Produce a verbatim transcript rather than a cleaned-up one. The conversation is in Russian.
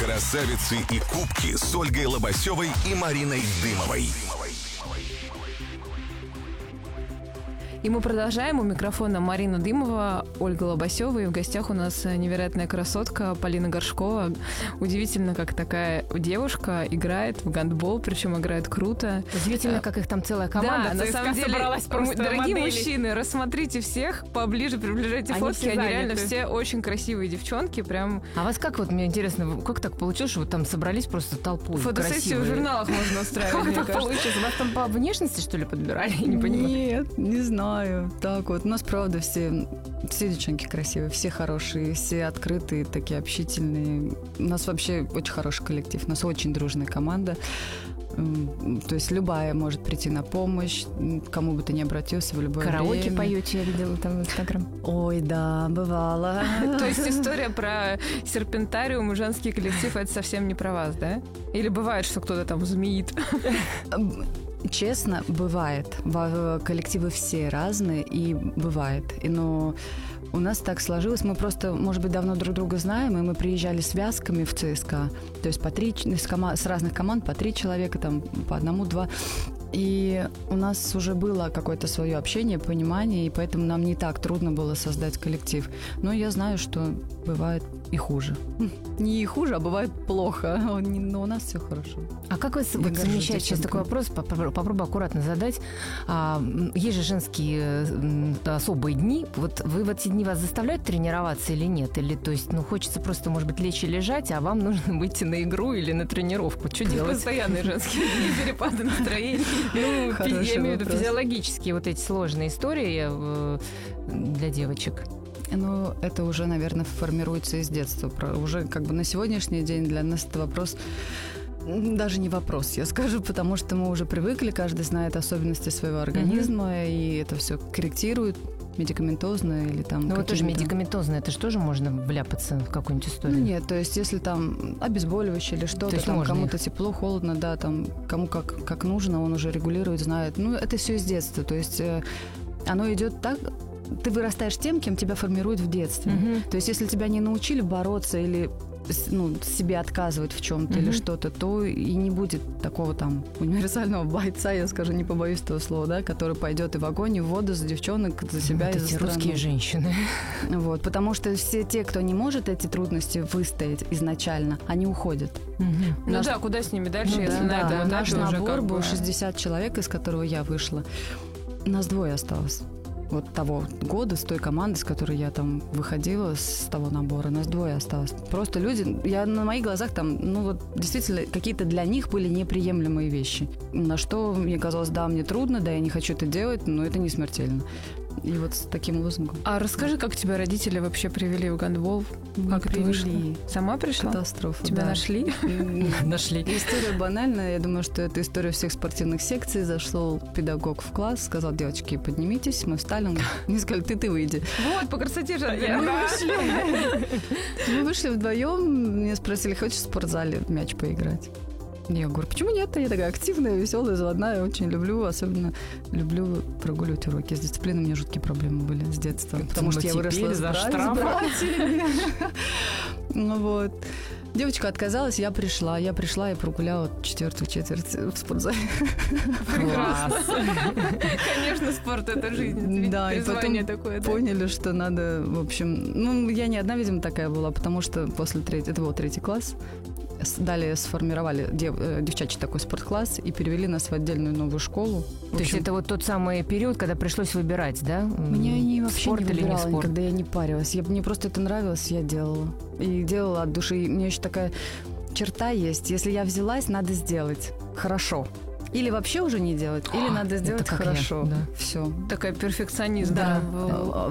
Красавицы и кубки с Ольгой Лобасевой и Мариной Дымовой. И мы продолжаем. У микрофона Марина Дымова, Ольга Лобасева. И в гостях у нас невероятная красотка Полина Горшкова. Удивительно, как такая девушка играет в гандбол, причем играет круто. Удивительно, как их там целая команда. Да, на самом деле, собралась просто дорогие моделей. мужчины, рассмотрите всех, поближе приближайте Они фотки. все Они реально заняты. все очень красивые девчонки. Прям А вас как, вот мне интересно, как так получилось, что вы там собрались просто толпой? фотосессию в красивые? журналах можно устраивать, Как мне так кажется. получилось? Вас там по внешности, что ли, подбирали? Я не понимаю. Нет, не знаю. Так вот, у нас, правда, все, все девчонки красивые, все хорошие, все открытые, такие общительные. У нас вообще очень хороший коллектив, у нас очень дружная команда. М, То есть любая может прийти на помощь, м, кому бы ты ни обратился в любое Караоке время. поете, я видела там в Инстаграм. Ой, да, бывало. То есть история про серпентариум и женский коллектив — это совсем не про вас, да? Или бывает, что кто-то там змеит? Честно, бывает. Во- Коллективы все разные, и бывает. И, но у нас так сложилось, мы просто, может быть, давно друг друга знаем, и мы приезжали связками в ЦСКА, то есть по три, с, кома- с разных команд по три человека, там по одному-два. И у нас уже было какое-то свое общение, понимание, и поэтому нам не так трудно было создать коллектив. Но я знаю, что бывает и хуже. Не и хуже, а бывает плохо. Но у нас все хорошо. А как вы с- Я вот горжусь замечаете, сейчас девчонками. такой вопрос, попро- попробую аккуратно задать. А, м, есть же женские м, особые дни. Вот вы в эти дни вас заставляют тренироваться или нет? Или, то есть, ну, хочется просто, может быть, лечь и лежать, а вам нужно выйти на игру или на тренировку. Что делать? Постоянные женские дни, перепады настроения. Ну, фи- Хороший я имею в виду вопрос. физиологические вот эти сложные истории э, для девочек. Ну, это уже, наверное, формируется из детства. Про- Уже как бы на сегодняшний день для нас это вопрос, м, даже не вопрос, я скажу, потому что мы уже привыкли, каждый знает особенности своего организма, и это все корректирует медикаментозно или там Ну, вот тоже какими-то- медикаментозно, это же тоже можно вляпаться в какую-нибудь историю? Ну, нет, то есть если там обезболивающее или что-то, есть там можно кому-то тепло, холодно, да, там кому как, как нужно, он уже регулирует, знает. Ну, это все из детства, то есть э, оно идет так, ты вырастаешь тем, кем тебя формируют в детстве. Мгм. То есть если тебя не научили бороться или с- ну, себе отказывать в чем-то или Мгм. что-то, то и не будет такого там универсального бойца, я скажу, не побоюсь этого слова, да, который пойдет и в огонь, и в воду за девчонок, за себя Вот и за эти страну. русские женщины. Вот, потому что все те, кто не может эти трудности выстоять изначально, они уходят. Ну Наш- да, куда с ними дальше, Ну если да, на да, этом наш этапе уже набор как был бы- шестьдесят человек, из которого я вышла. Нас двое осталось. Вот того года, с той команды, с которой я там выходила, с того набора, нас двое осталось. Просто люди, я на моих глазах там, ну вот действительно, какие-то для них были неприемлемые вещи. На что мне казалось, да, мне трудно, да, я не хочу это делать, но это не смертельно. И вот с таким лозунгом. А расскажи, как тебя родители вообще привели в гандбол? Как это Привели. вышло? Сама пришла? Катастрофа. Тебя да. нашли? Нашли. История банальная. Я думаю, что это история всех спортивных секций. Зашел педагог в класс, сказал: девочки, поднимитесь. Мы встали. Он- Мне сказали: ты, ты выйди. Вот, по красоте же. Мы вышли. Мы вышли вдвоем. Меня спросили: хочешь в спортзале в мяч поиграть? Я говорю: почему нет? Я такая активная, веселая, заводная. Очень люблю, особенно люблю прогуливать уроки. С дисциплиной у меня жуткие проблемы были с детства. Потому что я теперь выросла с за бра- с штраф. братьями. Ну вот. Девочка отказалась, я пришла. Я пришла и прогуляла четвертую четверть в спортзале. Класс. Конечно, спорт — это жизнь. Да, и потом Призвание такое, да. поняли, что надо, в общем... Ну, я не одна, видимо, такая была, потому что после третьего... Это был третий класс. С- Далее сформировали дев- э, девчачий такой спорткласс и перевели нас в отдельную новую школу. В То есть общем, это вот тот самый период, когда пришлось выбирать, да? меня не вообще спорт не или не выбирала спорт? никогда, я не парилась. Я, мне просто это нравилось, я делала. И делала от души. И у меня еще такая черта есть. Если я взялась, надо сделать хорошо. Или вообще уже не делать, или А, надо это сделать как я, хорошо. да. Все. Такая перфекционист, Да. да. в-